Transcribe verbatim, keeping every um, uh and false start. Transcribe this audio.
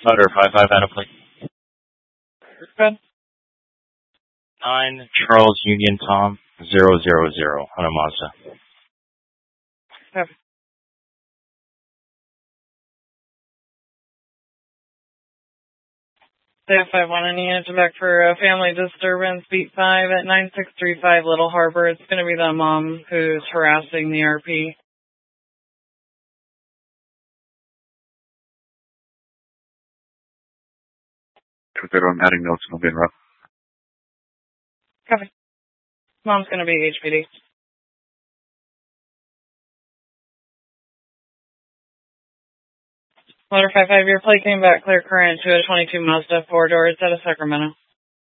Motor five five out of plate. Good. Nine Charles Union Tom zero zero zero on a Mazda. Okay. Staff five one, any engine back for a family disturbance, beat five at nine six three five Little Harbor. It's going to be the mom who's harassing the R P. I'm adding notes and I'll be in rough. Copy. Mom's going to be H P D. Motor five five, your plate came back clear current to a twenty-two Mazda, four doors out of Sacramento.